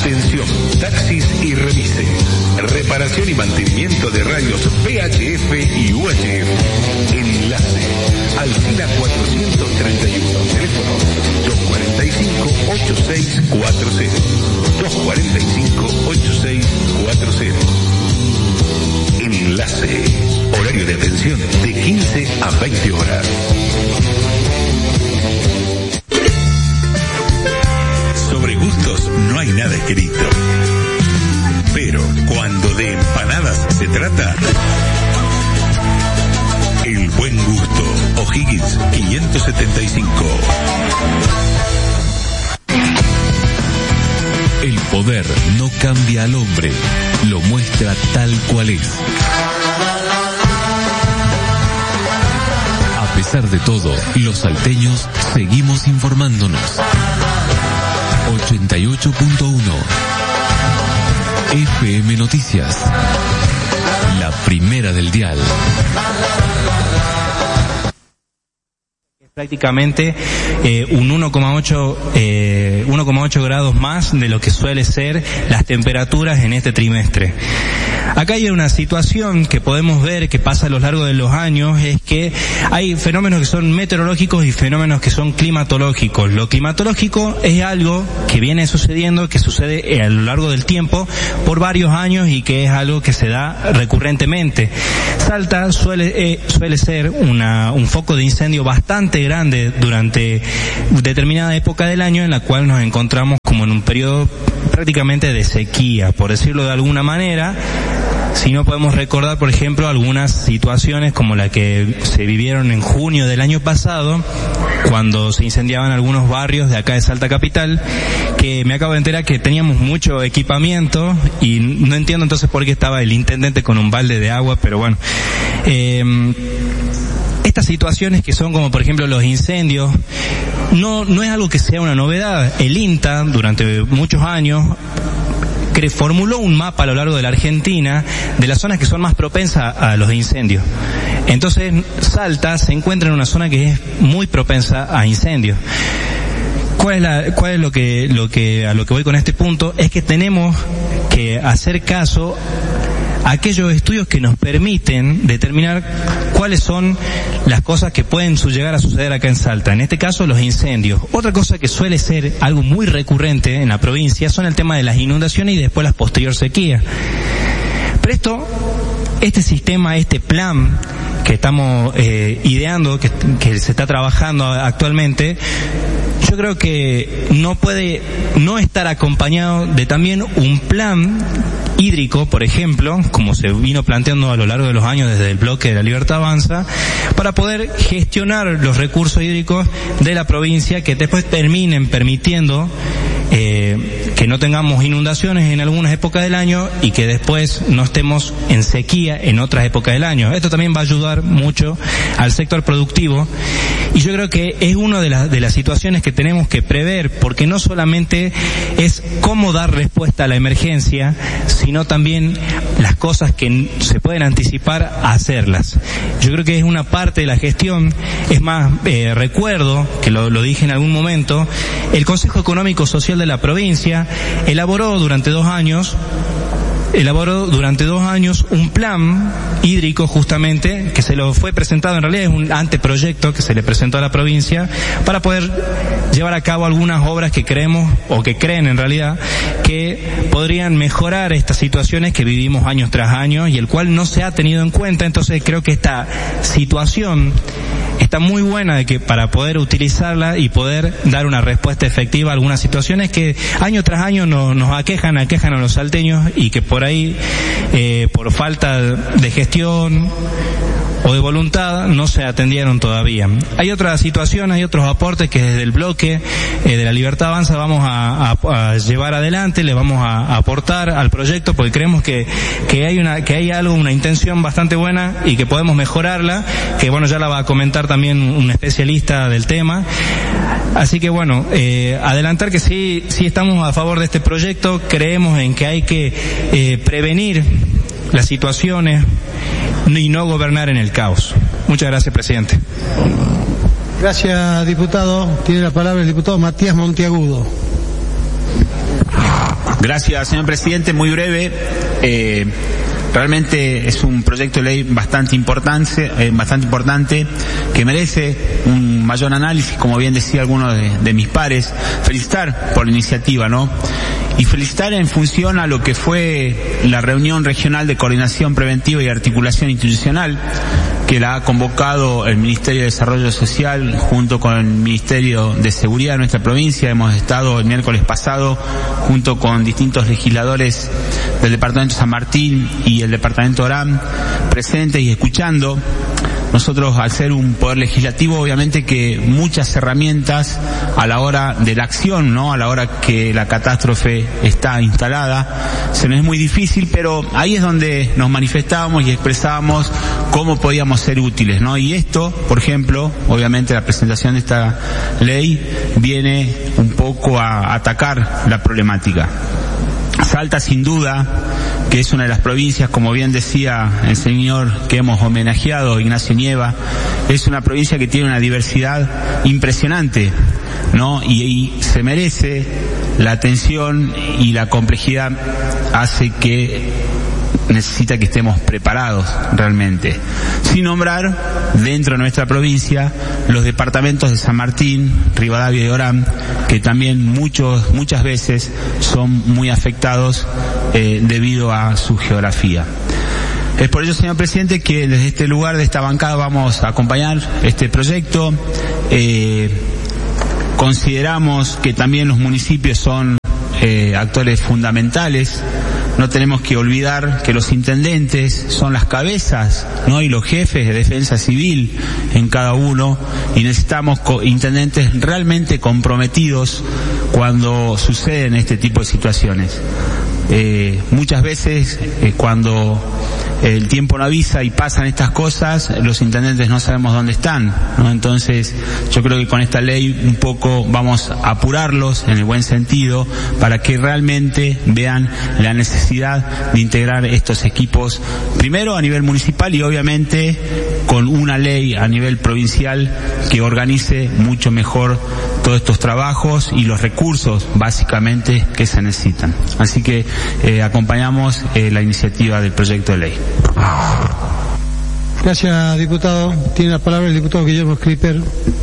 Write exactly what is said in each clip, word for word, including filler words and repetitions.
Atención, taxis y remises. Reparación y mantenimiento de radios V H F y U H F. Enlace. Alcina cuatrocientos treinta y uno. Teléfono dos cuarenta y cinco, ochenta y seis cuarenta. dos cuarenta y cinco, ochenta y seis cuarenta. Enlace. Horario de atención de quince a veinte horas. Sobre gustos no hay nada escrito. Pero cuando de empanadas se trata, el buen gusto. O'Higgins quinientos setenta y cinco. El poder no cambia al hombre, lo muestra tal cual es. A pesar de todo, los salteños seguimos informándonos. ochenta y ocho punto uno F M Noticias, la primera del dial. Prácticamente eh, un uno coma ocho eh, uno coma ocho grados más de lo que suele ser las temperaturas en este trimestre. Acá hay una situación que podemos ver que pasa a lo largo de los años, es que hay fenómenos que son meteorológicos y fenómenos que son climatológicos. Lo climatológico es algo que viene sucediendo, que sucede a lo largo del tiempo por varios años y que es algo que se da recurrentemente. Salta suele eh, suele ser una un foco de incendio bastante grande durante determinada época del año, en la cual nos encontramos como en un periodo prácticamente de sequía, por decirlo de alguna manera. Si no podemos recordar, por ejemplo, algunas situaciones como la que se vivieron en junio del año pasado, cuando se incendiaban algunos barrios de acá de Salta Capital, que me acabo de enterar que teníamos mucho equipamiento y no entiendo entonces por qué estaba el intendente con un balde de agua, pero bueno. Eh, Estas situaciones que son como por ejemplo los incendios, no, no es algo que sea una novedad. El INTA durante muchos años formuló un mapa a lo largo de la Argentina de las zonas que son más propensas a los incendios. Entonces Salta se encuentra en una zona que es muy propensa a incendios. ¿Cuál es, la, cuál es lo que, lo que, a lo que voy con este punto? Es que tenemos que hacer caso a aquellos estudios que nos permiten determinar cuáles son las cosas que pueden llegar a suceder acá en Salta. En este caso, los incendios. Otra cosa que suele ser algo muy recurrente en la provincia son el tema de las inundaciones y después las posterior sequías. Pero esto, este sistema, este plan que estamos eh, ideando, que, que se está trabajando actualmente, yo creo que no puede no estar acompañado de también un plan hídrico, por ejemplo, como se vino planteando a lo largo de los años desde el bloque de La Libertad Avanza, para poder gestionar los recursos hídricos de la provincia que después terminen permitiendo eh, que no tengamos inundaciones en algunas épocas del año y que después no estemos en sequía en otras épocas del año. Esto también va a ayudar mucho al sector productivo y yo creo que es una de las de las situaciones que tenemos que prever, porque no solamente es cómo dar respuesta a la emergencia, sino también las cosas que se pueden anticipar a hacerlas. Yo creo que es una parte de la gestión. Es más, eh, recuerdo que lo, lo dije en algún momento, el Consejo Económico Social de la provincia elaboró durante dos años elaboró durante dos años un plan hídrico justamente, que se lo fue presentado, en realidad es un anteproyecto que se le presentó a la provincia para poder llevar a cabo algunas obras que creemos, o que creen en realidad, que podrían mejorar estas situaciones que vivimos años tras años y el cual no se ha tenido en cuenta. Entonces creo que esta situación está muy buena de que para poder utilizarla y poder dar una respuesta efectiva a algunas situaciones que año tras año nos, nos aquejan, aquejan a los salteños y que por ahí, eh, por falta de gestión o de voluntad, no se atendieron todavía. Hay otra situación, hay otros aportes que desde el bloque eh, de La Libertad Avanza vamos a, a, a llevar adelante, le vamos a, a aportar al proyecto, porque creemos que, que hay una, que hay algo, una intención bastante buena y que podemos mejorarla, que bueno, ya la va a comentar también un especialista del tema. Así que bueno, eh, adelantar que sí, sí estamos a favor de este proyecto, creemos en que hay que eh, prevenir las situaciones y no gobernar en el caos. Muchas gracias, presidente. Gracias, diputado. Tiene la palabra el diputado Matías Monteagudo. Gracias. Gracias, señor presidente. Muy breve. Eh, realmente es un proyecto de ley bastante importante, eh, bastante importante, que merece un mayor análisis, como bien decía alguno de, de mis pares. Felicitar por la iniciativa, ¿no? Y felicitar en función a lo que fue la reunión regional de coordinación preventiva y articulación institucional, que la ha convocado el Ministerio de Desarrollo Social junto con el Ministerio de Seguridad de nuestra provincia. Hemos estado el miércoles pasado junto con distintos legisladores del Departamento San Martín y el Departamento Orán presentes y escuchando. Nosotros, al ser un poder legislativo, obviamente que muchas herramientas a la hora de la acción, ¿no? A la hora que la catástrofe está instalada, se nos es muy difícil, pero ahí es donde nos manifestábamos y expresábamos cómo podíamos ser útiles, ¿no? Y esto, por ejemplo, obviamente la presentación de esta ley viene un poco a atacar la problemática. Salta, sin duda, que es una de las provincias, como bien decía el señor que hemos homenajeado, Ignacio Nieva, es una provincia que tiene una diversidad impresionante, ¿no? Y, y se merece la atención, y la complejidad hace que necesita que estemos preparados realmente. Sin nombrar, dentro de nuestra provincia, los departamentos de San Martín, Rivadavia y Orán, que también muchos, muchas veces son muy afectados eh, debido a su geografía. Es por ello, señor presidente, que desde este lugar, de esta bancada, vamos a acompañar este proyecto. Eh, consideramos que también los municipios son eh, actores fundamentales. No tenemos que olvidar que los intendentes son las cabezas, ¿no? Y los jefes de defensa civil en cada uno, y necesitamos co- intendentes realmente comprometidos cuando suceden este tipo de situaciones. Eh, muchas veces eh, cuando el tiempo no avisa y pasan estas cosas, los intendentes no sabemos dónde están, ¿no? Entonces, yo creo que con esta ley un poco vamos a apurarlos en el buen sentido para que realmente vean la necesidad de integrar estos equipos, primero a nivel municipal y obviamente con una ley a nivel provincial que organice mucho mejor todos estos trabajos y los recursos básicamente que se necesitan. Así que eh, acompañamos eh, la iniciativa del proyecto de ley. Gracias, diputado. Tiene la palabra el diputado Guillermo Skriper.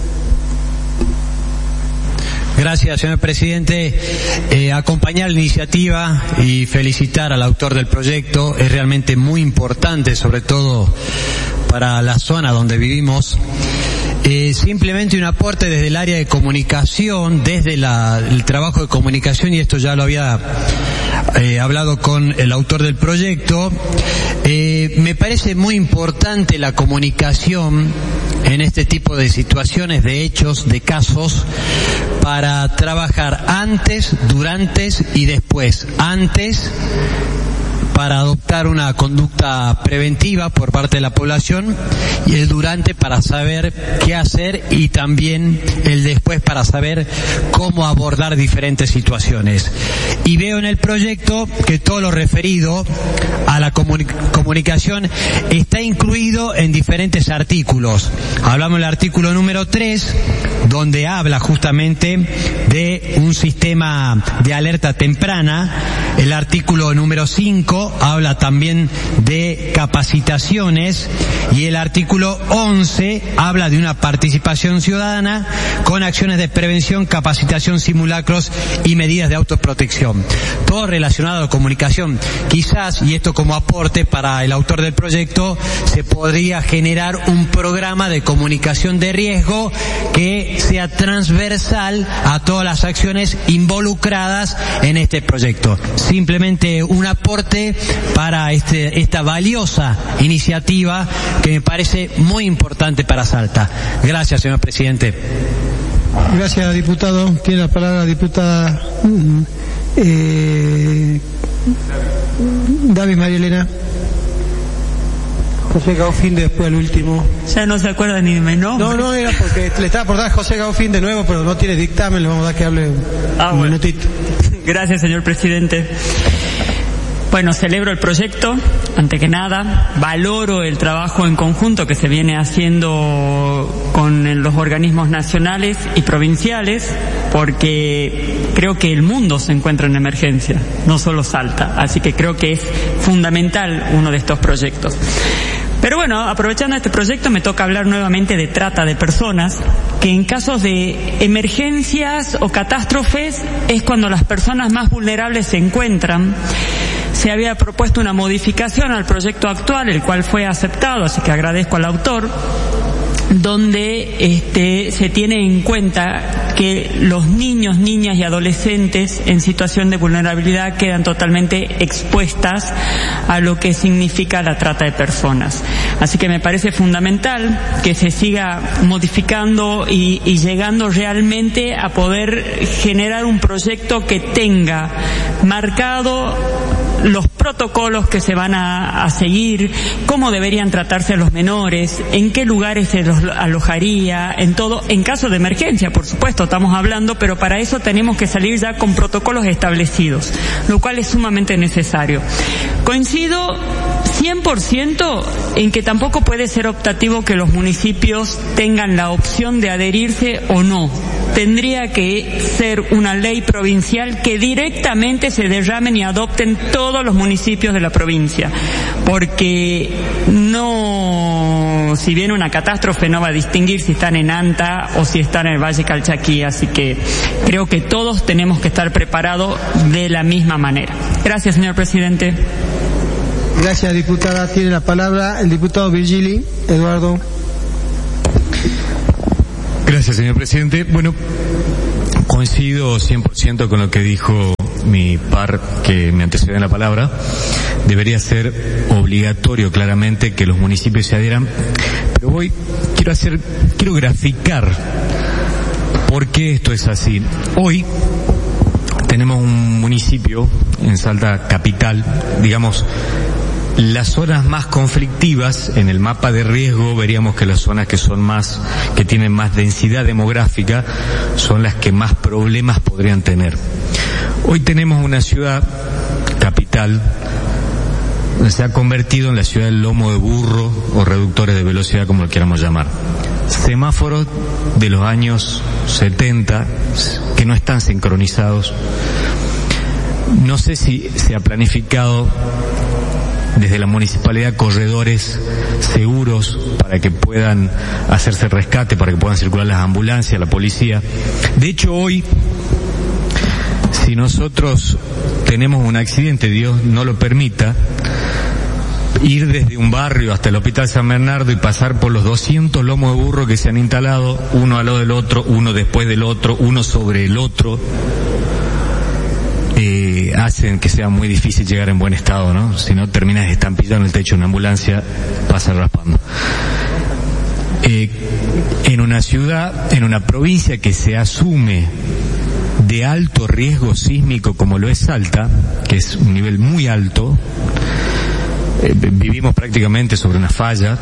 Gracias, señor presidente. Eh, acompañar la iniciativa y felicitar al autor del proyecto es realmente muy importante, sobre todo para la zona donde vivimos. Eh, simplemente un aporte desde el área de comunicación, desde la, el trabajo de comunicación, y esto ya lo había eh, hablado con el autor del proyecto. Eh, me parece muy importante la comunicación en este tipo de situaciones, de hechos, de casos, para trabajar antes, durante y después. Antes, para adoptar una conducta preventiva por parte de la población, y el durante para saber qué hacer, y también el después para saber cómo abordar diferentes situaciones. Y veo en el proyecto que todo lo referido a la comuni- comunicación está incluido en diferentes artículos. Hablamos del artículo número tres, donde habla justamente de un sistema de alerta temprana. El artículo número cinco habla también de capacitaciones, y el artículo once habla de una participación ciudadana con acciones de prevención, capacitación, simulacros y medidas de autoprotección. Todo relacionado a la comunicación. Quizás, y esto como aporte para el autor del proyecto, se podría generar un programa de comunicación de riesgo que sea transversal a todas las acciones involucradas en este proyecto. Simplemente un aporte para este, esta valiosa iniciativa que me parece muy importante para Salta. Gracias, señor presidente. Gracias, diputado. Tiene la palabra la diputada eh, David María Elena. José Gaufín después el último. Ya no se acuerda ni de mi nombre. No, no, era porque le estaba por dar José Gaufín de nuevo, pero no tiene dictamen, le vamos a dar que hable un, ah, un bueno. minutito. Gracias, señor presidente. Bueno, celebro el proyecto, ante que nada, valoro el trabajo en conjunto que se viene haciendo con los organismos nacionales y provinciales, porque creo que el mundo se encuentra en emergencia, no solo Salta, así que creo que es fundamental uno de estos proyectos. Pero bueno, aprovechando este proyecto me toca hablar nuevamente de trata de personas, que en casos de emergencias o catástrofes es cuando las personas más vulnerables se encuentran. Se había propuesto una modificación al proyecto actual, el cual fue aceptado, así que agradezco al autor, donde este, se tiene en cuenta que los niños, niñas y adolescentes en situación de vulnerabilidad quedan totalmente expuestas a lo que significa la trata de personas. Así que me parece fundamental que se siga modificando y, y llegando realmente a poder generar un proyecto que tenga marcado los protocolos que se van a, a seguir, cómo deberían tratarse a los menores, en qué lugares se los alojaría, en todo, en caso de emergencia, por supuesto, estamos hablando, pero para eso tenemos que salir ya con protocolos establecidos, lo cual es sumamente necesario. Coincido cien por ciento en que tampoco puede ser optativo que los municipios tengan la opción de adherirse o no. Tendría que ser una ley provincial que directamente se derramen y adopten todos los municipios de la provincia, porque no, si viene una catástrofe no va a distinguir si están en Anta o si están en el Valle Calchaquí, así que creo que todos tenemos que estar preparados de la misma manera. Gracias, señor presidente. Gracias, diputada. Tiene la palabra el diputado Virgili Eduardo. Gracias, señor presidente. Bueno, coincido cien por ciento con lo que dijo mi par que me antecedió en la palabra. Debería ser obligatorio claramente que los municipios se adhieran, pero hoy quiero hacer, quiero graficar por qué esto es así. Hoy tenemos un municipio en Salta capital, digamos, las zonas más conflictivas en el mapa de riesgo, veríamos que las zonas que son más, que tienen más densidad demográfica, son las que más problemas podrían tener. Hoy tenemos una ciudad capital, se ha convertido en la ciudad del lomo de burro o reductores de velocidad, como lo queramos llamar. Semáforos de los años setenta que no están sincronizados. No sé si se ha planificado desde la municipalidad corredores seguros para que puedan hacerse rescate, para que puedan circular las ambulancias, la policía. De hecho, hoy, si nosotros tenemos un accidente, Dios no lo permita, ir desde un barrio hasta el Hospital San Bernardo y pasar por los doscientos lomos de burro que se han instalado, uno al lado del otro, uno después del otro, uno sobre el otro, eh, hacen que sea muy difícil llegar en buen estado, ¿no? Si no, terminas estampillado en el techo de una ambulancia, pasa raspando. Eh, en una ciudad, en una provincia que se asume de alto riesgo sísmico como lo es Salta, que es un nivel muy alto, eh, vivimos prácticamente sobre una falla,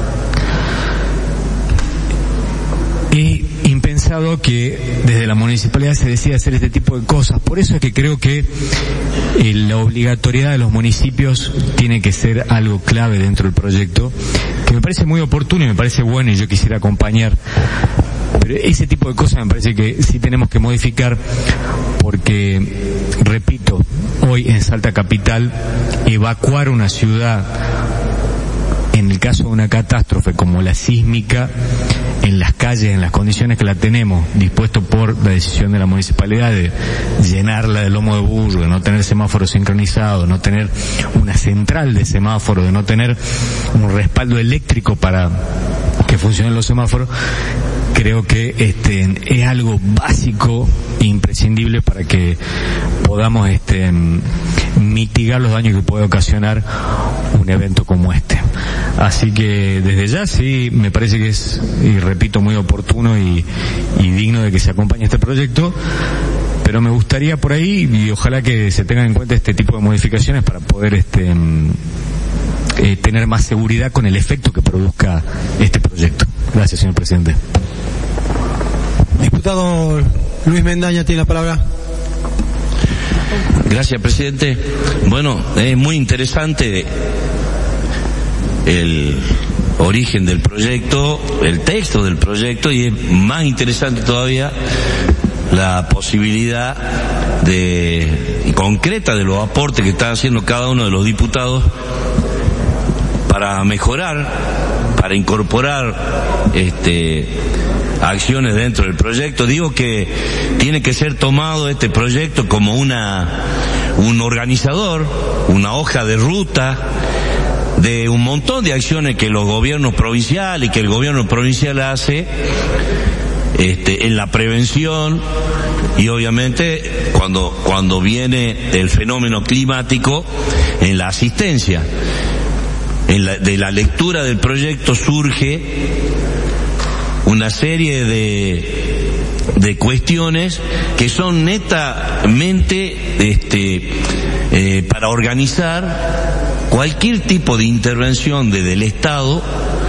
y impensado que desde la municipalidad se decida hacer este tipo de cosas. Por eso es que creo que eh, la obligatoriedad de los municipios tiene que ser algo clave dentro del proyecto, que me parece muy oportuno y me parece bueno, y yo quisiera acompañar. Pero ese tipo de cosas me parece que sí tenemos que modificar, porque, repito, hoy en Salta Capital, evacuar una ciudad, en el caso de una catástrofe como la sísmica, en las calles, en las condiciones que la tenemos, dispuesto por la decisión de la municipalidad de llenarla de lomo de burro, de no tener semáforos sincronizados, de no tener una central de semáforos, de no tener un respaldo eléctrico para que funcionen los semáforos, creo que este es algo básico e imprescindible para que podamos este mitigar los daños que puede ocasionar un evento como este. Así que desde ya sí me parece que es, y repito, muy oportuno y, y digno de que se acompañe este proyecto, pero me gustaría por ahí, y ojalá que se tengan en cuenta este tipo de modificaciones para poder este eh, tener más seguridad con el efecto que produzca este proyecto. Gracias, señor presidente. Diputado Luis Mendaña tiene la palabra. Gracias, presidente. Bueno, es muy interesante el origen del proyecto, el texto del proyecto, y es más interesante todavía la posibilidad de y concreta de los aportes que están haciendo cada uno de los diputados para mejorar, para incorporar este acciones dentro del proyecto. Digo que tiene que ser tomado este proyecto como una un organizador, una hoja de ruta de un montón de acciones que los gobiernos provinciales y que el gobierno provincial hace este en la prevención y obviamente cuando cuando viene el fenómeno climático en la asistencia. En la, de la lectura del proyecto surge una serie de de cuestiones que son netamente este eh, para organizar cualquier tipo de intervención desde el Estado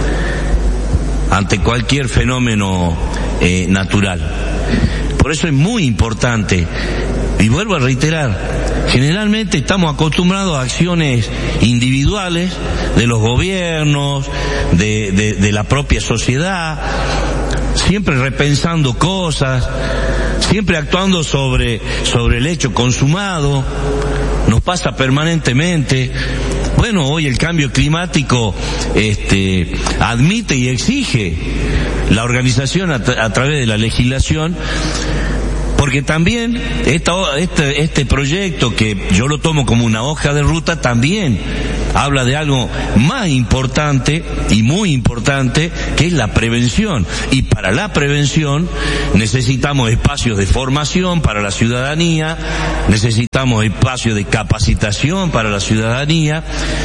ante cualquier fenómeno eh, natural. Por eso es muy importante, y vuelvo a reiterar, generalmente estamos acostumbrados a acciones individuales de los gobiernos, de, de, de la propia sociedad, siempre repensando cosas, siempre actuando sobre, sobre el hecho consumado. Nos pasa permanentemente. Bueno, hoy el cambio climático este admite y exige la organización a, tra- a través de la legislación, porque también esta, este, este proyecto, que yo lo tomo como una hoja de ruta, también habla de algo más importante y muy importante, que es la prevención. Y para la prevención necesitamos espacios de formación para la ciudadanía, necesitamos espacios de capacitación para la ciudadanía,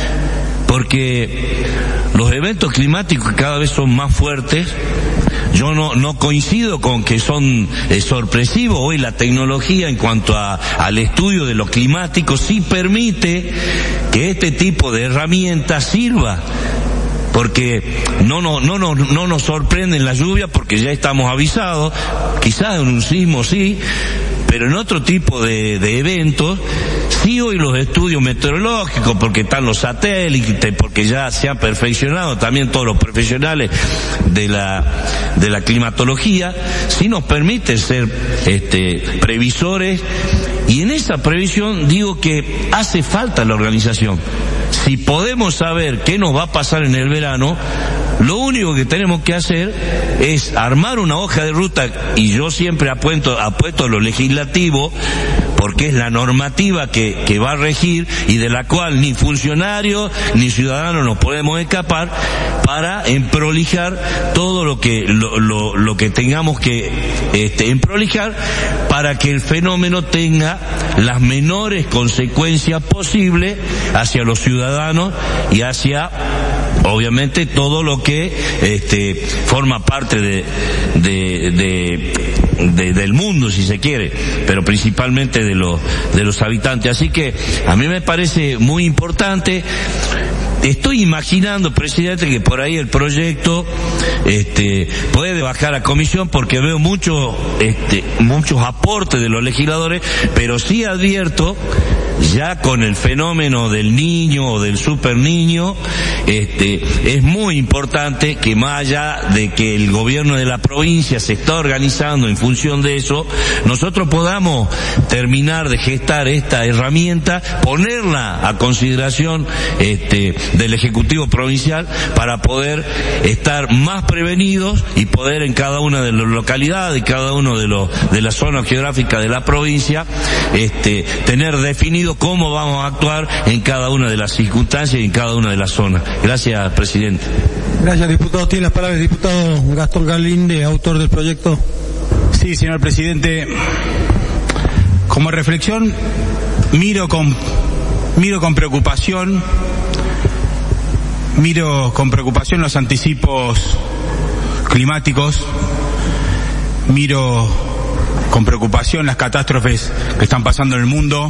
porque los eventos climáticos cada vez son más fuertes. Yo no, no coincido con que son eh, sorpresivos. Hoy la tecnología en cuanto a, al estudio de lo climático sí permite que este tipo de herramientas sirva, porque no, no, no, no, no nos sorprenden las lluvias porque ya estamos avisados, quizás en un sismo sí, pero en otro tipo de, de eventos sí. Hoy los estudios meteorológicos, porque están los satélites, porque ya se han perfeccionado también todos los profesionales de la de la climatología, sí nos permite ser este previsores, y en esa previsión digo que hace falta la organización. Si podemos saber qué nos va a pasar en el verano, lo único que tenemos que hacer es armar una hoja de ruta, y yo siempre apuesto, apuesto a lo legislativo, porque es la normativa que, que va a regir y de la cual ni funcionarios ni ciudadanos nos podemos escapar, para emprolijar todo lo que lo, lo, lo que tengamos que este, emprolijar, para que el fenómeno tenga las menores consecuencias posibles hacia los ciudadanos y hacia obviamente todo lo que este forma parte de, de, de, de del mundo, si se quiere, pero principalmente de los de los habitantes. Así que a mí me parece muy importante. Estoy imaginando, presidente, que por ahí el proyecto este puede bajar a comisión, porque veo mucho este muchos aportes de los legisladores, pero sí advierto, ya con el fenómeno del niño o del super niño, este es muy importante que, más allá de que el gobierno de la provincia se está organizando en función de eso, nosotros podamos terminar de gestar esta herramienta, ponerla a consideración este del Ejecutivo Provincial, para poder estar más prevenidos y poder en cada una de las localidades, y cada uno de los de las zonas geográficas de la provincia, este tener definido cómo vamos a actuar en cada una de las circunstancias y en cada una de las zonas. Gracias, presidente. Gracias, diputado. Tiene la palabra el diputado Gastón Galinde, autor del proyecto. Sí, señor presidente. Como reflexión, miro con miro con preocupación miro con preocupación los anticipos climáticos, miro con preocupación las catástrofes que están pasando en el mundo,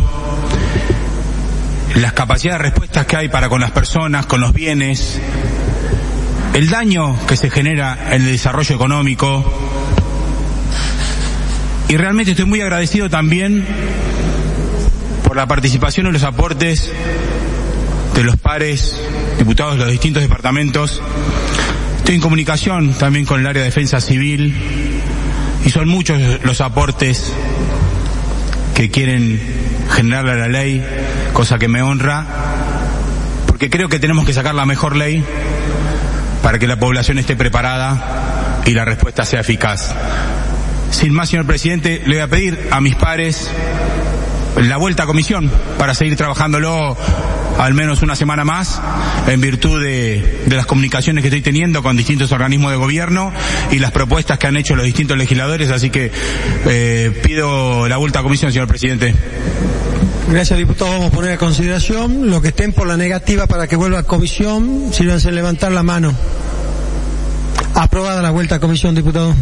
las capacidades de respuestas que hay para con las personas, con los bienes, el daño que se genera en el desarrollo económico. Y realmente estoy muy agradecido también por por la participación y los aportes de los pares diputados de los distintos departamentos. Estoy en comunicación también con el área de defensa civil y son muchos los aportes que quieren generarle a la ley, cosa que me honra, porque creo que tenemos que sacar la mejor ley para que la población esté preparada y la respuesta sea eficaz. Sin más, señor presidente, le voy a pedir a mis pares la vuelta a comisión para seguir trabajándolo al menos una semana más, en virtud de, de las comunicaciones que estoy teniendo con distintos organismos de gobierno y las propuestas que han hecho los distintos legisladores, así que eh, pido la vuelta a comisión, señor presidente. Gracias, diputado. Vamos a poner a consideración. Los que estén por la negativa para que vuelva a comisión, sírvanse a levantar la mano. Aprobada la vuelta a comisión, diputado.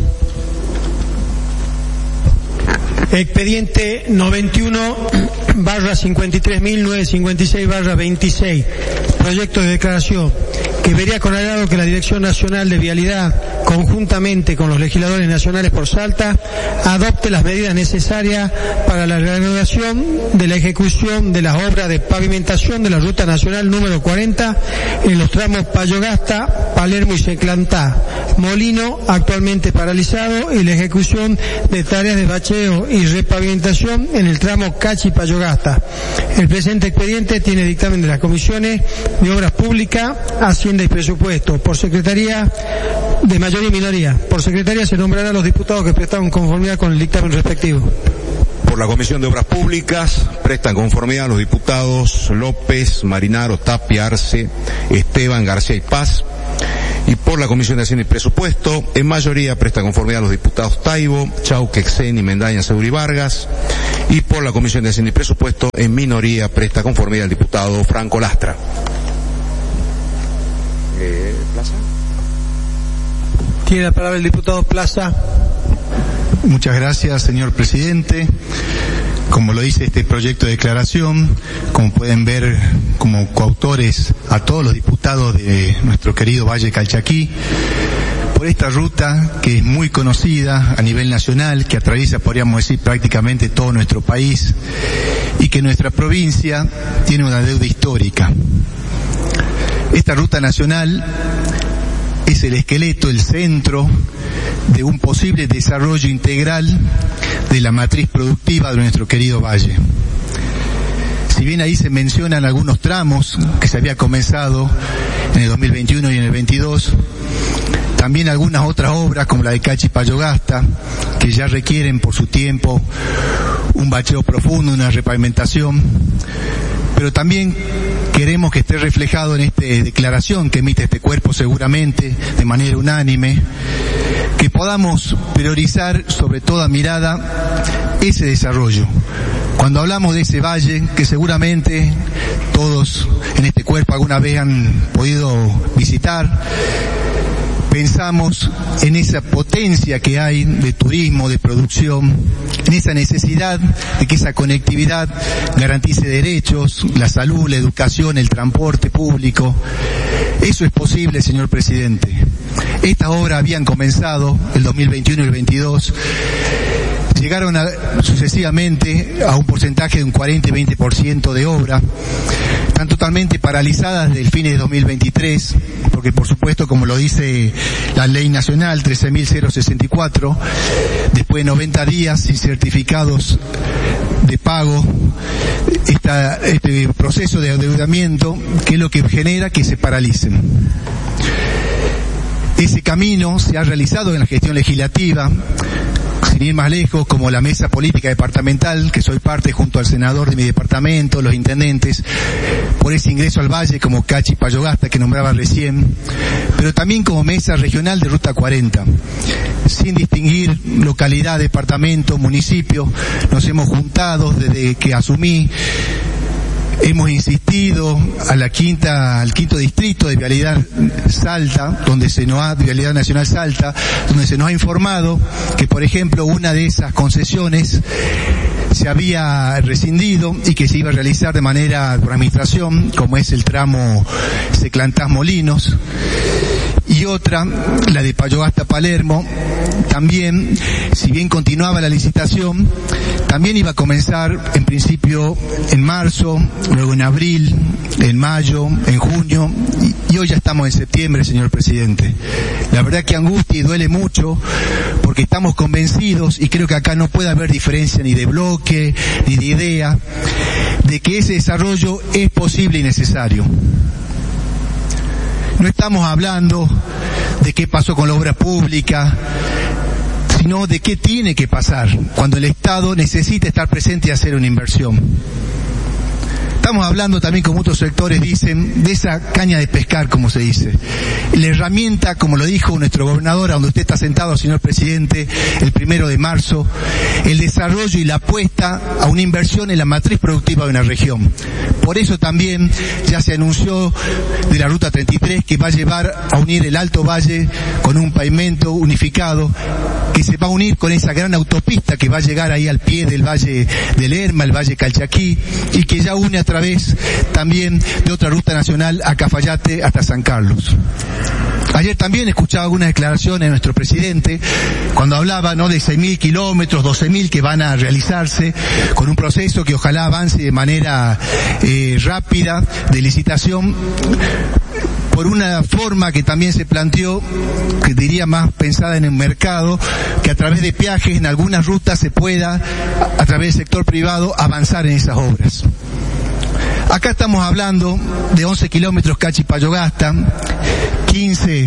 Expediente noventa y uno barra cincuenta y tres mil novecientos cincuenta y seis barra veintiséis. Proyecto de declaración que vería con agrado que la Dirección Nacional de Vialidad, conjuntamente con los legisladores nacionales por Salta, adopte las medidas necesarias para la reanudación de la ejecución de las obras de pavimentación de la Ruta Nacional número cuarenta en los tramos Payogasta, Palermo y Seclantá, Molino, actualmente paralizado, y la ejecución de tareas de bacheo y repavimentación en el tramo Cachi-Payogasta. El presente expediente tiene dictamen de las comisiones de Obras Públicas, Hacienda y Presupuesto. Por secretaría de mayoría y minoría. Por secretaría se nombrará a los diputados que prestaron conformidad con el dictamen respectivo. Por la Comisión de Obras Públicas prestan conformidad los diputados López, Marinaro, Tapia, Arce, Esteban, García y Paz. Y por la Comisión de Hacienda y Presupuesto, en mayoría presta conformidad a los diputados Taibo, Chauque, Xeni, Mendaña, Segura y Vargas. Y por la Comisión de Hacienda y Presupuesto, en minoría presta conformidad al diputado Franco Lastra. Eh, ¿Plaza? Tiene la palabra el diputado Plaza. Muchas gracias, señor presidente. Como lo dice este proyecto de declaración, como pueden ver como coautores a todos los diputados de nuestro querido Valle Calchaquí, por esta ruta que es muy conocida a nivel nacional, que atraviesa, podríamos decir, prácticamente todo nuestro país, y que nuestra provincia tiene una deuda histórica. Esta ruta nacional es el esqueleto, el centro de un posible desarrollo integral de la matriz productiva de nuestro querido valle. Si bien ahí se mencionan algunos tramos que se había comenzado en el dos mil veintiuno y en el veintidós, también algunas otras obras como la de Cachi-Payogasta, que ya requieren por su tiempo un bacheo profundo, una repavimentación, pero también queremos que esté reflejado en esta declaración que emite este cuerpo seguramente de manera unánime, que podamos priorizar sobre toda mirada ese desarrollo. Cuando hablamos de ese valle, que seguramente todos en este cuerpo alguna vez han podido visitar, pensamos en esa potencia que hay de turismo, de producción, en esa necesidad de que esa conectividad garantice derechos, la salud, la educación, el transporte público. Eso es posible, señor presidente. Estas obras habían comenzado el dos mil veintiuno y el veintidós, llegaron a, sucesivamente a un porcentaje de un cuarenta y veinte por ciento de obra, están totalmente paralizadas desde el fin de dos mil veintitrés, porque por supuesto, como lo dice la ley nacional trece mil sesenta y cuatro, después de noventa días sin certificados de pago, esta, este proceso de adeudamiento, que es lo que genera que se paralicen. Ese camino se ha realizado en la gestión legislativa, sin ir más lejos, como la mesa política departamental, que soy parte junto al senador de mi departamento, los intendentes, por ese ingreso al valle como Cachi-Payogasta que nombraba recién, pero también como mesa regional de Ruta cuarenta. Sin distinguir localidad, departamento, municipio, nos hemos juntado desde que asumí. Hemos insistido a la quinta, al quinto distrito de Vialidad Salta, donde se nos ha, Vialidad Nacional Salta, donde se nos ha informado que, por ejemplo, una de esas concesiones se había rescindido y que se iba a realizar de manera por administración, como es el tramo Seclantás Molinos. y otra, la de Payogasta Palermo, también, si bien continuaba la licitación, también iba a comenzar en principio en marzo, luego en abril, en mayo, en junio, y, y hoy ya estamos en septiembre, señor presidente. La verdad que angustia y duele mucho, porque estamos convencidos, y creo que acá no puede haber diferencia ni de bloque, ni de idea, de que ese desarrollo es posible y necesario. No estamos hablando de qué pasó con la obra pública, sino de qué tiene que pasar cuando el Estado necesita estar presente y hacer una inversión. Estamos hablando también, como otros sectores dicen, de esa caña de pescar, como se dice. La herramienta, como lo dijo nuestro gobernador, a donde usted está sentado, señor presidente, el primero de marzo, el desarrollo y la apuesta a una inversión en la matriz productiva de una región. Por eso también ya se anunció de la Ruta treinta y tres que va a llevar a unir el Alto Valle con un pavimento unificado, que se va a unir con esa gran autopista que va a llegar ahí al pie del Valle del Lerma, el Valle Calchaquí, y que ya une a través también de otra ruta nacional a Cafayate hasta San Carlos. Ayer también escuchaba algunas declaraciones de nuestro presidente cuando hablaba, ¿no?, de seis mil kilómetros, doce mil que van a realizarse con un proceso que ojalá avance de manera eh, rápida de licitación, por una forma que también se planteó, que diría más pensada en el mercado, que a través de peajes en algunas rutas se pueda, a, a través del sector privado, avanzar en esas obras. Acá estamos hablando de once kilómetros Cachi-Payogasta, quince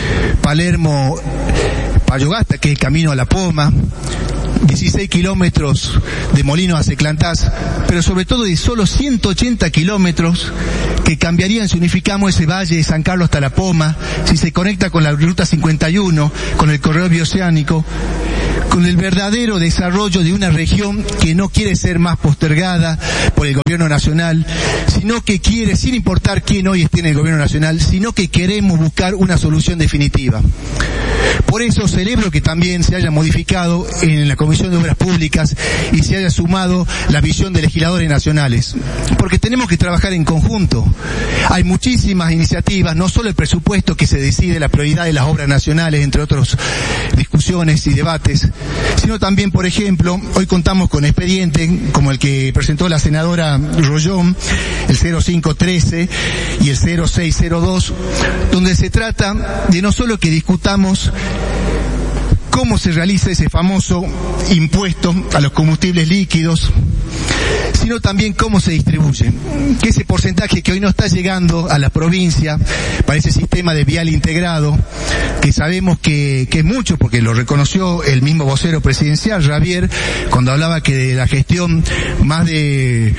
Palermo-Payogasta, que es el camino a La Poma, dieciséis kilómetros de Molino a Seclantás, pero sobre todo de solo ciento ochenta kilómetros que cambiarían si unificamos ese valle de San Carlos hasta La Poma, si se conecta con la Ruta cincuenta y uno, con el corredor bioceánico, con el verdadero desarrollo de una región que no quiere ser más postergada por el gobierno nacional, sino que quiere, sin importar quién hoy esté en el gobierno nacional, sino que queremos buscar una solución definitiva. Por eso celebro que también se haya modificado en la Comisión de Obras Públicas y se haya sumado la visión de legisladores nacionales, porque tenemos que trabajar en conjunto. Hay muchísimas iniciativas, no solo el presupuesto que se decide, la prioridad de las obras nacionales, entre otras discusiones y debates, sino también, por ejemplo, hoy contamos con expedientes como el que presentó la senadora Rollón, el cero cinco trece y el cero seis cero dos, donde se trata de no solo que discutamos cómo se realiza ese famoso impuesto a los combustibles líquidos, sino también cómo se distribuye, que ese porcentaje que hoy no está llegando a la provincia para ese sistema de vial integrado, que sabemos que, que es mucho, porque lo reconoció el mismo vocero presidencial, Javier, cuando hablaba que de la gestión más de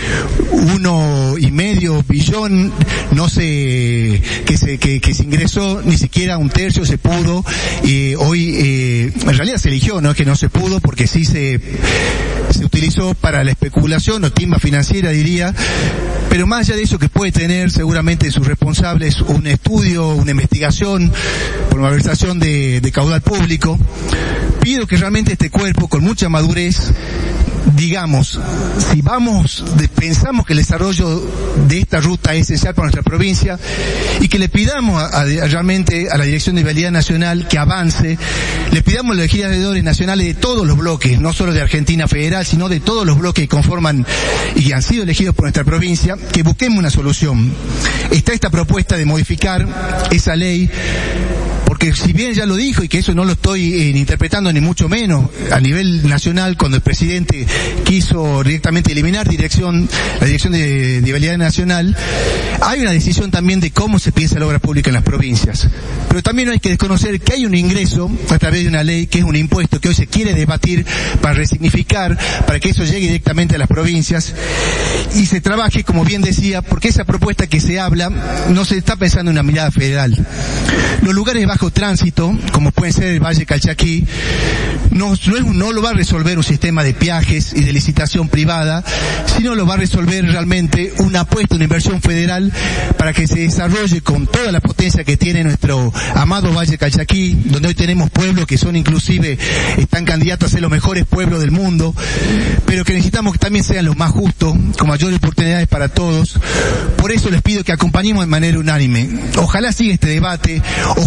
uno y medio billón no se, que se, que, que se ingresó, ni siquiera un tercio se pudo, eh, hoy, eh, en realidad se eligió, no es que no se pudo, porque sí se, se utilizó para la especulación o timba financiera, diría, pero más allá de eso, que puede tener seguramente sus responsables un estudio, una investigación por malversación de, de caudal público, pido que realmente este cuerpo, con mucha madurez, digamos, si vamos, de, pensamos que el desarrollo de esta ruta es esencial para nuestra provincia, y que le pidamos a, a, realmente a la Dirección de Vialidad Nacional que avance, le pidamos a los legisladores nacionales de todos los bloques, no solo de Argentina Federal, sino de todos los bloques que conforman y que han sido elegidos por nuestra provincia, que busquemos una solución. Está esta propuesta de modificar esa ley, porque si bien ya lo dijo, y que eso no lo estoy eh, interpretando ni mucho menos, a nivel nacional, cuando el presidente quiso directamente eliminar dirección, la Dirección de, de Vialidad Nacional, hay una decisión también de cómo se piensa la obra pública en las provincias. Pero también hay que desconocer que hay un ingreso a través de una ley, que es un impuesto que hoy se quiere debatir para resignificar, para que eso llegue directamente a las provincias y se trabaje, como bien decía, porque esa propuesta que se habla no se está pensando en una mirada federal. Los lugares de bajo tránsito, como pueden ser el Valle Calchaquí, no, no, es, no lo va a resolver un sistema de peajes y de licitación privada, sino lo va a resolver realmente una apuesta, una inversión federal para que se desarrolle con toda la potencia que tiene nuestro amado Valle Calchaquí, donde hoy tenemos pueblos que son inclusive, están candidatos a ser los mejores pueblos del mundo, pero que necesitamos que también sean los más justos, con mayores oportunidades para todos. Por eso les pido que acompañemos de manera unánime. Ojalá siga este debate, ojalá no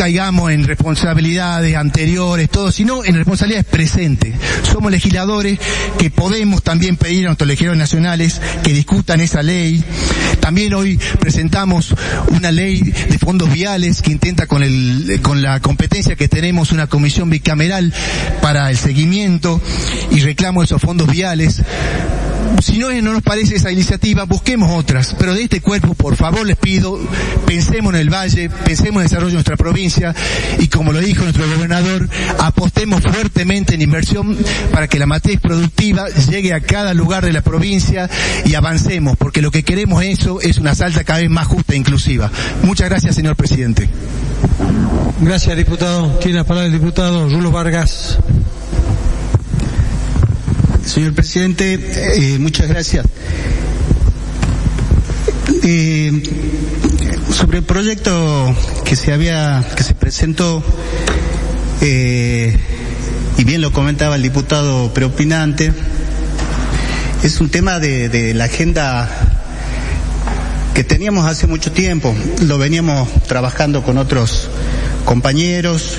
caigamos en responsabilidades anteriores, todo, sino en responsabilidades presentes. Somos legisladores que podemos también pedir a nuestros legisladores nacionales que discutan esa ley. También hoy presentamos una ley de fondos viales que intenta con el, con la competencia que tenemos una comisión bicameral para el seguimiento y reclamo de esos fondos viales. Si no, no nos parece esa iniciativa, busquemos otras, pero de este cuerpo, por favor, les pido, pensemos en el Valle, pensemos en el desarrollo de nuestra provincia y, como lo dijo nuestro gobernador, apostemos fuertemente en inversión para que la matriz productiva llegue a cada lugar de la provincia y avancemos, porque lo que queremos eso es una Salta cada vez más justa e inclusiva. Muchas gracias, señor presidente. Gracias, diputado. Tiene la palabra el diputado Rulo Vargas. Señor presidente, eh, muchas gracias. Eh, sobre el proyecto que se había, que se presentó, eh, y bien lo comentaba el diputado preopinante, es un tema de, de la agenda que teníamos hace mucho tiempo. Lo veníamos trabajando con otros compañeros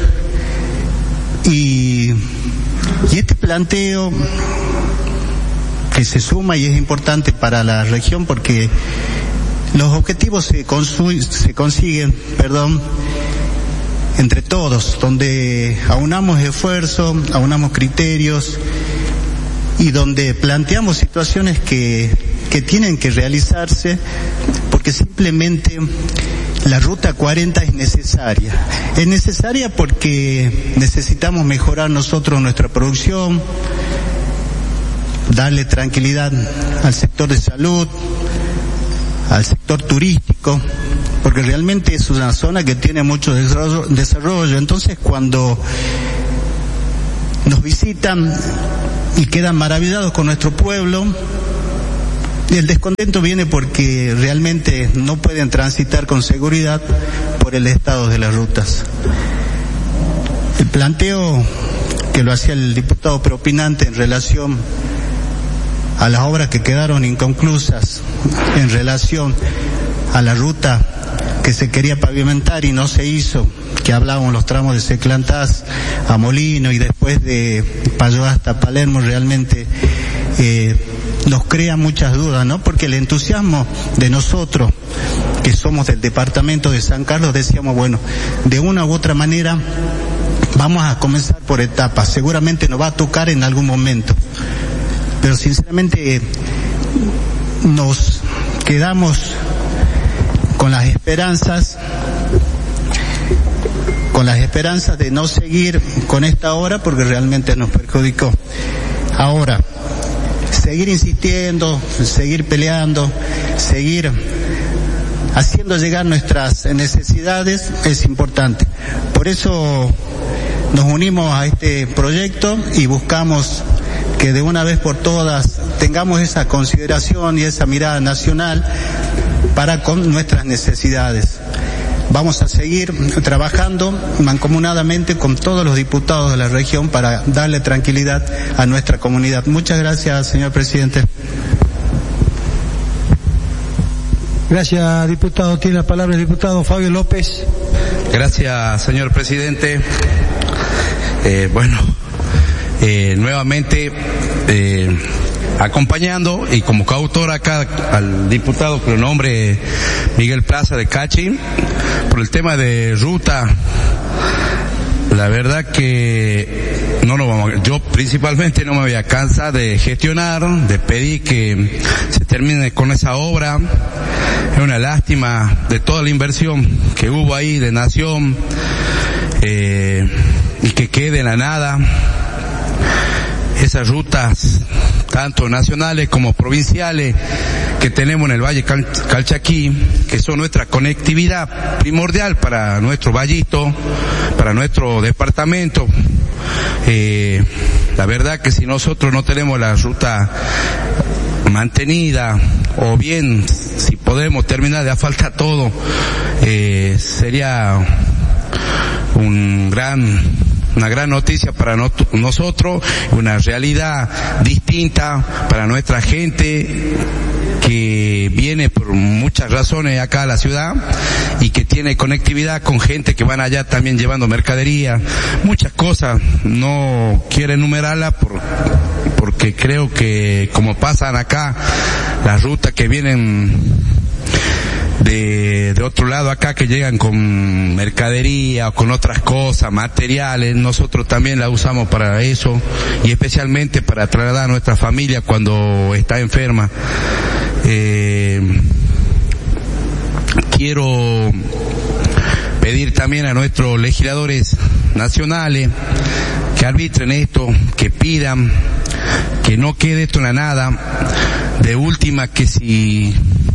y, y este planteo que se suma y es importante para la región porque los objetivos se, consu- se consiguen, perdón, entre todos, donde aunamos esfuerzo, aunamos criterios y donde planteamos situaciones que, que tienen que realizarse porque simplemente la ruta cuarenta es necesaria. Es necesaria porque necesitamos mejorar nosotros nuestra producción, darle tranquilidad al sector de salud, al sector turístico, porque realmente es una zona que tiene mucho desarrollo, desarrollo. Entonces, cuando nos visitan y quedan maravillados con nuestro pueblo, el descontento viene porque realmente no pueden transitar con seguridad por el estado de las rutas. El planteo que lo hacía el diputado preopinante en relación a las obras que quedaron inconclusas, en relación a la ruta que se quería pavimentar y no se hizo, que hablábamos los tramos de Seclantás a Molino y después de Payó hasta Palermo, realmente eh, nos crea muchas dudas, ¿no? Porque el entusiasmo de nosotros, que somos del departamento de San Carlos, decíamos, bueno, de una u otra manera vamos a comenzar por etapas, seguramente nos va a tocar en algún momento. Pero sinceramente nos quedamos con las esperanzas, con las esperanzas de no seguir con esta obra porque realmente nos perjudicó. Ahora, seguir insistiendo, seguir peleando, seguir haciendo llegar nuestras necesidades es importante. Por eso nos unimos a este proyecto y buscamos que de una vez por todas tengamos esa consideración y esa mirada nacional para con nuestras necesidades. Vamos a seguir trabajando mancomunadamente con todos los diputados de la región para darle tranquilidad a nuestra comunidad. Muchas gracias, señor presidente. Gracias, diputado. Tiene la palabra el diputado Fabio López. Gracias, señor presidente. Eh, bueno, eh, nuevamente eh, acompañando y como coautor acá al diputado con el nombre Miguel Plaza de Cachi por el tema de ruta. La verdad que no nos vamos, yo principalmente no me voy a cansar de gestionar, de pedir que se termine con esa obra. Es una lástima de toda la inversión que hubo ahí de Nación eh, y que quede en la nada. Esas rutas, tanto nacionales como provinciales, que tenemos en el Valle Calchaquí, que son nuestra conectividad primordial para nuestro vallito, para nuestro departamento. Eh, la verdad que si nosotros no tenemos la ruta mantenida, o bien si podemos terminar de asfaltar todo, eh, sería un gran una gran noticia para no, nosotros, una realidad distinta para nuestra gente que viene por muchas razones acá a la ciudad y que tiene conectividad con gente que van allá también llevando mercadería, muchas cosas. No quiero enumerarla por, porque creo que como pasan acá las rutas que vienen de, de otro lado acá, que llegan con mercadería o con otras cosas, materiales, nosotros también la usamos para eso, y especialmente para trasladar a nuestra familia cuando está enferma. Eh, quiero pedir también a nuestros legisladores nacionales que arbitren esto, que pidan que no quede esto en la nada. De última, que si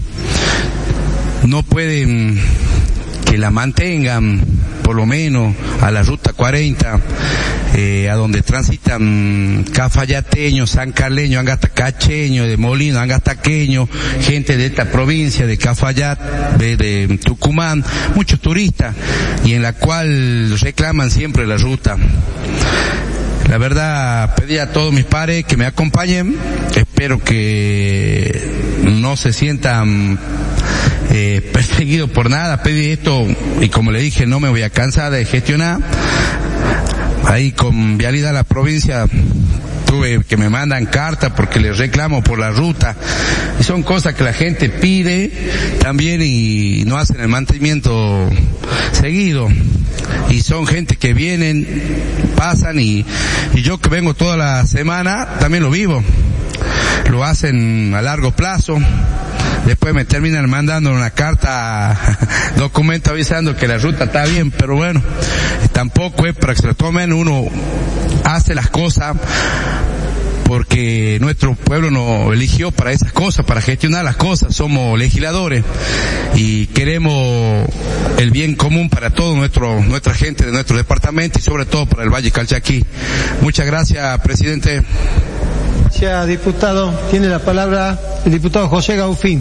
no pueden, que la mantengan por lo menos a la ruta cuarenta, eh, a donde transitan cafayateños, sancarleños, angatacacheños, de Molino, angataqueños, gente de esta provincia, de Cafayat, de, de Tucumán, muchos turistas, y en la cual reclaman siempre la ruta. La verdad, pedí a todos mis pares que me acompañen, espero que no se sientan eh, perseguidos por nada. Pedí esto y, como le dije, no me voy a cansar de gestionar. Ahí con Vialidad la provincia tuve que me mandan cartas porque les reclamo por la ruta, y son cosas que la gente pide también y no hacen el mantenimiento seguido, y son gente que vienen, pasan, y, y yo que vengo toda la semana también lo vivo. Lo hacen a largo plazo, después me terminan mandando una carta, documento avisando que la ruta está bien, pero bueno, tampoco es para que se lo tomen. Uno hace las cosas porque nuestro pueblo nos eligió para esas cosas, para gestionar las cosas. Somos legisladores y queremos el bien común para todo nuestro, nuestra gente de nuestro departamento, y sobre todo para el Valle Calchaquí. Muchas gracias, presidente. Gracias, diputado. Tiene la palabra el diputado José Gaufín.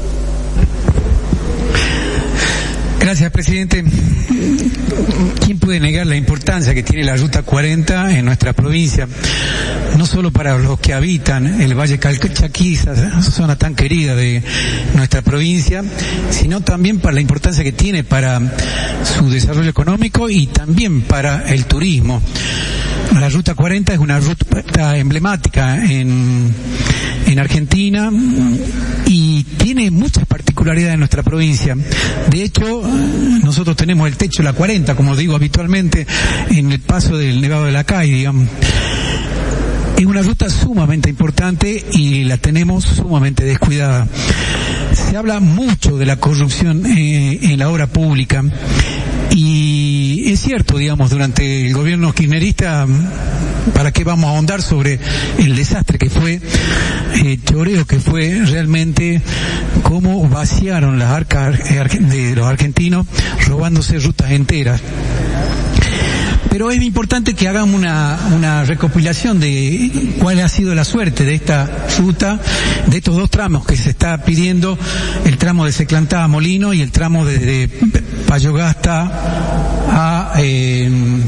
Gracias, presidente. ¿Quién puede negar la importancia que tiene la Ruta cuarenta en nuestra provincia? No solo para los que habitan el Valle Calchaquí, esa zona tan querida de nuestra provincia, sino también para la importancia que tiene para su desarrollo económico y también para el turismo. La Ruta cuarenta es una ruta emblemática en, en Argentina y tiene muchas particularidades en nuestra provincia. De hecho, nosotros tenemos el techo de la cuarenta, como digo habitualmente, en el paso del Nevado de la Cay, digamos. Es una ruta sumamente importante y la tenemos sumamente descuidada. Se habla mucho de la corrupción eh, en la obra pública, y es cierto, digamos, durante el gobierno kirchnerista, ¿para qué vamos a ahondar sobre el desastre que fue, eh, choreo que fue realmente cómo vaciaron las arcas de los argentinos robándose rutas enteras? Pero es importante que hagamos una, una recopilación de cuál ha sido la suerte de esta ruta, de estos dos tramos que se está pidiendo, el tramo de Seclantá a Molino y el tramo desde Payogasta a, eh,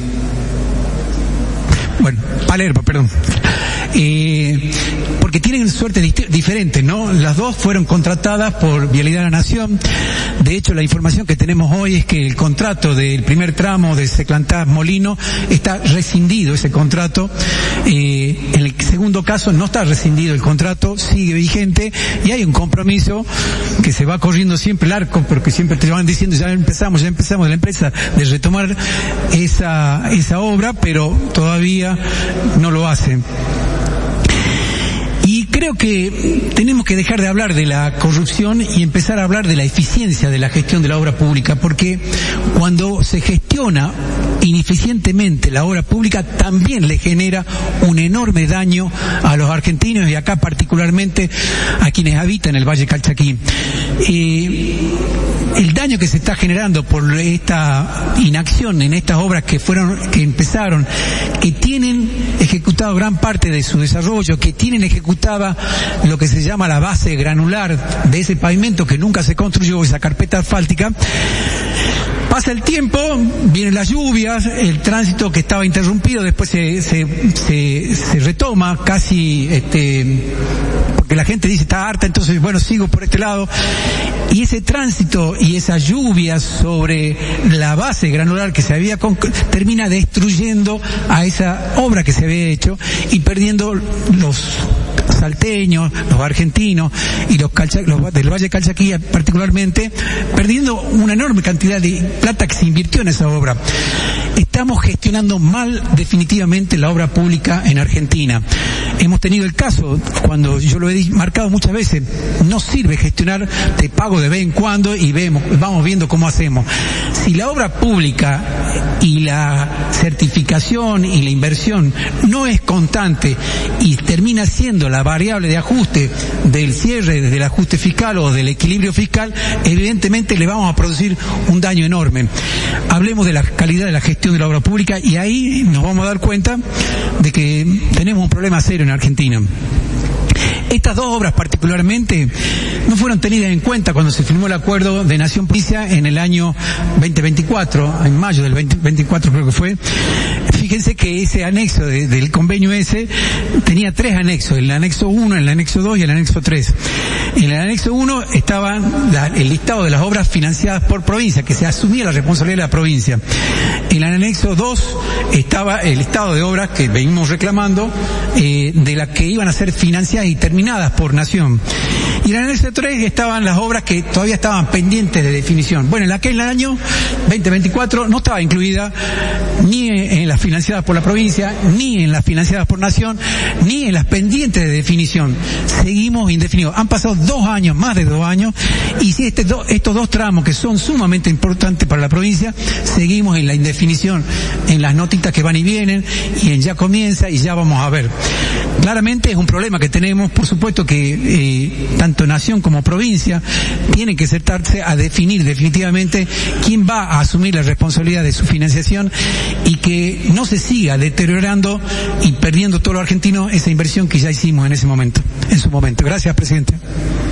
bueno, Palermo, perdón. Eh, porque tienen suertes dist- diferentes, ¿no? Las dos fueron contratadas por Vialidad de la Nación. De hecho, la información que tenemos hoy es que el contrato del primer tramo de Seclantá Molino está rescindido, ese contrato. Eh, en el segundo caso no está rescindido el contrato, sigue vigente, y hay un compromiso que se va corriendo siempre el arco, porque siempre te van diciendo ya empezamos, ya empezamos la empresa de retomar esa, esa obra, pero todavía no lo hacen. Y creo que tenemos que dejar de hablar de la corrupción y empezar a hablar de la eficiencia de la gestión de la obra pública, porque cuando se gestiona ineficientemente la obra pública también le genera un enorme daño a los argentinos, y acá particularmente a quienes habitan el Valle Calchaquí. Eh, el daño que se está generando por esta inacción en estas obras que fueron, que empezaron, que tienen ejecutado gran parte de su desarrollo, que tienen ejecutada lo que se llama la base granular de ese pavimento que nunca se construyó, esa carpeta asfáltica, Pasa el tiempo, vienen las lluvias, el tránsito que estaba interrumpido después se, se, se, se retoma casi, este, porque la gente dice está harta, entonces bueno, sigo por este lado. Y ese tránsito y esas lluvias sobre la base granular que se había con, termina destruyendo a esa obra que se había hecho y perdiendo los salteños, los argentinos y los, calcha, los del Valle Calchaquía particularmente, perdiendo una enorme cantidad de plata que se invirtió en esa obra. Estamos gestionando mal definitivamente la obra pública en Argentina. Hemos tenido el caso, cuando yo lo he marcado muchas veces, no sirve gestionar, te pago de vez en cuando y vemos, vamos viendo cómo hacemos. Si la obra pública y la certificación y la inversión no es constante y termina siendo la variable de ajuste del cierre, del ajuste fiscal o del equilibrio fiscal, evidentemente le vamos a producir un daño enorme. Hablemos de la calidad de la gestión de la obra pública y ahí nos vamos a dar cuenta de que tenemos un problema serio en Argentina. Estas dos obras particularmente no fueron tenidas en cuenta cuando se firmó el acuerdo de Nación Provincia en el año veinte veinticuatro, en mayo del veinte veinticuatro creo que fue. Fíjense que ese anexo de, del convenio ese tenía tres anexos, el anexo uno, el anexo dos y el anexo tres. En el anexo uno estaba la, el listado de las obras financiadas por provincia, que se asumía la responsabilidad de la provincia. En el anexo dos estaba el listado de obras que venimos reclamando, eh, de las que iban a ser financiadas y terminadas por Nación. Y en el anexo tres estaban las obras que todavía estaban pendientes de definición. Bueno, en aquel año veinte veinticuatro no estaba incluida ni en las financiadas por la provincia, ni en las financiadas por Nación, ni en las pendientes de definición. Seguimos indefinidos. Han pasado dos años, más de dos años, y si este do, estos dos tramos que son sumamente importantes para la provincia, seguimos en la indefinición, en las notitas que van y vienen, y en ya comienza y ya vamos a ver. Claramente es un problema que tenemos, por supuesto que eh, tanto Nación como provincia tienen que sentarse a definir definitivamente quién va a asumir la responsabilidad de su financiación y que no se siga deteriorando y perdiendo todo lo argentino esa inversión que ya hicimos en ese momento, en su momento. Gracias, presidente.